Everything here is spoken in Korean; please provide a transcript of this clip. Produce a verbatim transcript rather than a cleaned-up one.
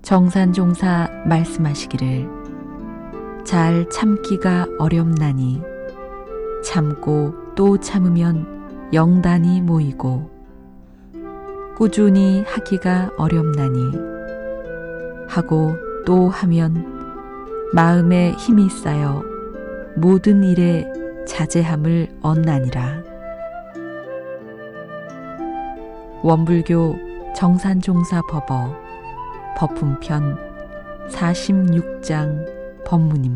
정산종사 말씀하시기를 잘 참기가 어렵나니 참고 또 참으면 영단이 모이고 꾸준히 하기가 어렵나니 하고 또 하면 마음에 힘이 쌓여 모든 일에 자제함을 얻나니라. 원불교 정산종사 법어 법품편 사십육 장 법문입니다.